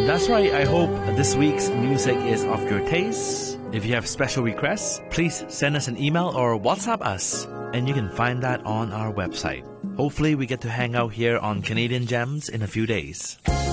That's right. I hope this week's music is of your taste. If you have special requests, please send us an email or WhatsApp us, and you can find that on our website. Hopefully we get to hang out here on Canadian Gems in a few days.